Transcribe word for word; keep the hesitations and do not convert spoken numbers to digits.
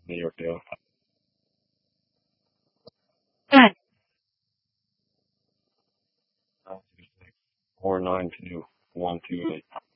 New York deal. Four nine two one two eight.